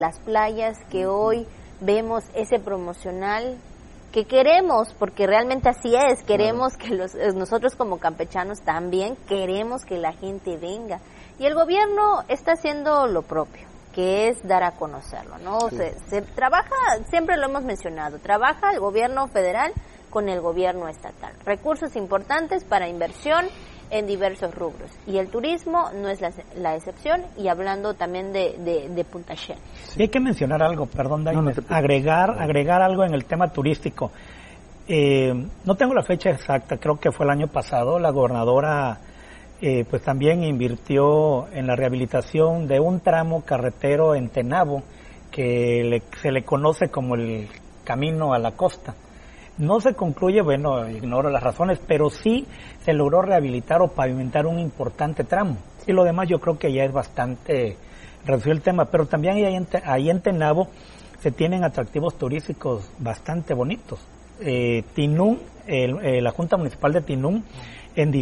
las playas que hoy vemos ese promocional que queremos, porque realmente así es, queremos que nosotros como campechanos también queremos que la gente venga, y el gobierno está haciendo lo propio, que es dar a conocerlo, ¿no? Sí. Se trabaja, siempre lo hemos mencionado, trabaja el gobierno federal con el gobierno estatal, recursos importantes para inversión en diversos rubros, y el turismo no es la excepción, y hablando también de Punta Shell. Sí, hay que mencionar algo, perdón, David, agregar algo en el tema turístico. No tengo la fecha exacta, creo que fue el año pasado, la gobernadora pues también invirtió en la rehabilitación de un tramo carretero en Tenabo, que se le conoce como el camino a la costa. No se concluye, bueno, ignoro las razones, pero sí se logró rehabilitar o pavimentar un importante tramo. Y lo demás yo creo que ya es bastante reducido el tema, pero también ahí en Tenabo se tienen atractivos turísticos bastante bonitos. Tinún, la Junta Municipal de Tinún, en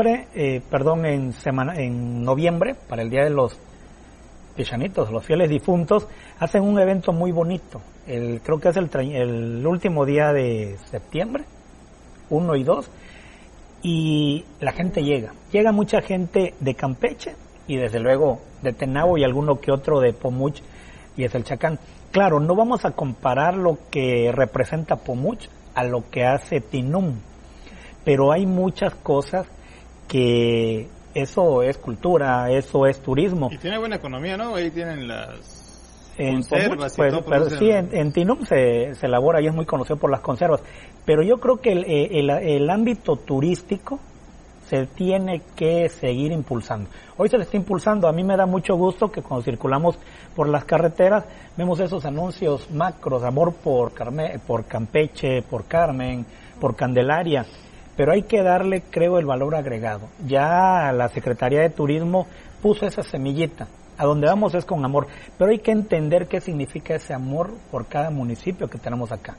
noviembre, para el Día de los Pichanitos, los fieles difuntos, hacen un evento muy bonito. Creo que es el último día de septiembre, 1 y 2, y la gente llega mucha gente de Campeche y desde luego de Tenabo y alguno que otro de Pomuch y es el Chacán. Claro, no vamos a comparar lo que representa Pomuch a lo que hace Tinún, pero hay muchas cosas que eso es cultura, eso es turismo. Y tiene buena economía, ¿no? Ahí tienen las en conservas Pomuch, y todo. pero sí, en Tinún se elabora y es muy conocido por las conservas. Pero yo creo que el ámbito turístico se tiene que seguir impulsando. Hoy se le está impulsando. A mí me da mucho gusto que cuando circulamos por las carreteras vemos esos anuncios macros, amor por Campeche, por Carmen, por Candelaria. Pero hay que darle, creo, el valor agregado. Ya la Secretaría de Turismo puso esa semillita. A donde vamos es con amor, pero hay que entender qué significa ese amor por cada municipio que tenemos acá.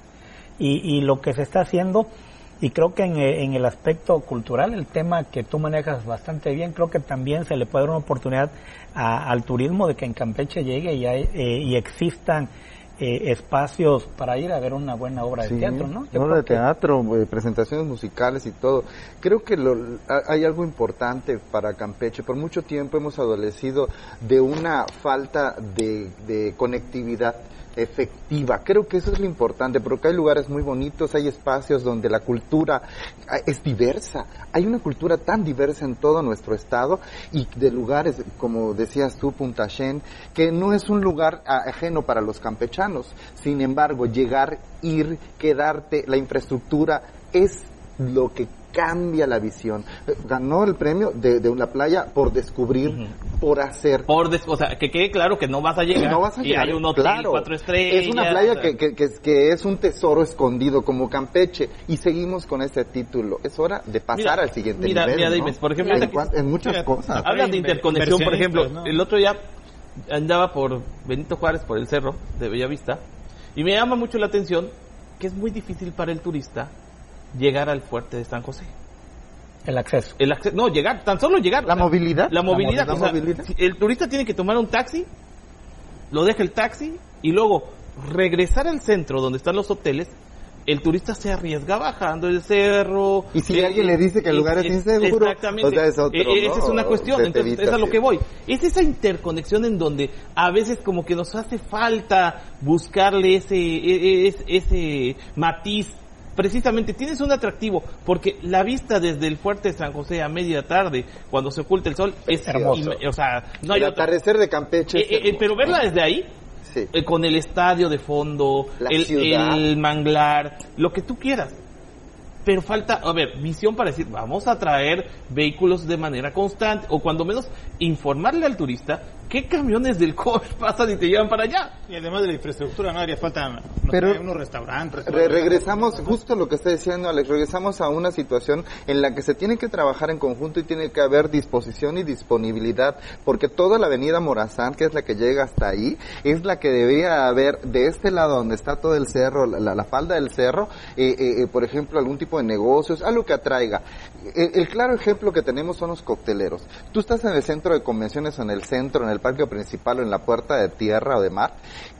Y lo que se está haciendo, y creo que en el aspecto cultural, el tema que tú manejas bastante bien, creo que también se le puede dar una oportunidad al turismo de que en Campeche llegue y existan espacios para ir a ver una buena obra de teatro, ¿no? Obra de teatro, presentaciones musicales y todo. Creo que hay algo importante para Campeche. Por mucho tiempo hemos adolecido de una falta de conectividad efectiva. Creo que eso es lo importante, porque hay lugares muy bonitos, hay espacios donde la cultura es diversa. Hay una cultura tan diversa en todo nuestro estado y de lugares, como decías tú, Punta Shell, que no es un lugar ajeno para los campechanos. Sin embargo, llegar, ir, quedarte, la infraestructura es lo que cambia la visión. Ganó el premio de una playa por descubrir, por hacer. O sea, que quede claro que no vas a llegar. No vas a llegar. Y hay un hotel, claro, 4 estrellas. Es una playa que es un tesoro escondido como Campeche y seguimos con este título. Es hora de pasar al siguiente nivel. Mira, ¿no? David, por ejemplo, en muchas cosas. Hablas de interconexión, por ejemplo, ¿no? El otro día andaba por Benito Juárez, por el cerro de Bellavista, y me llama mucho la atención que es muy difícil para el turista llegar al fuerte de San José. El acceso. No, llegar, tan solo llegar. La movilidad. La movilidad. La movilidad. El turista tiene que tomar un taxi, lo deja el taxi, y luego regresar al centro donde están los hoteles. El turista se arriesga bajando el cerro. Y si alguien le dice que el lugar es inseguro, exactamente. O sea, es otro, ¿no? Esa es una cuestión, entonces es a lo que voy. Es esa interconexión en donde a veces como que nos hace falta buscarle ese matiz. Precisamente tienes un atractivo, porque la vista desde el fuerte de San José a media tarde, cuando se oculta el sol, es hermoso. O sea, no hay el otra. atardecer de Campeche. Pero verla desde ahí, sí. Con el estadio de fondo, el manglar, lo que tú quieras. Pero falta, visión para decir, vamos a traer vehículos de manera constante, o cuando menos informarle al turista qué camiones del COEF pasan y te llevan para allá. Y además de la infraestructura, no haría falta unos restaurantes. Regresamos, justo lo que está diciendo Alex, regresamos a una situación en la que se tiene que trabajar en conjunto y tiene que haber disposición y disponibilidad, porque toda la avenida Morazán, que es la que llega hasta ahí, es la que debería haber de este lado donde está todo el cerro, la falda del cerro, por ejemplo, algún tipo de negocios, algo que atraiga. el claro ejemplo que tenemos son los cocteleros. Tú estás en el centro de convenciones, o en el centro, en el parque principal, o en la puerta de tierra o de mar,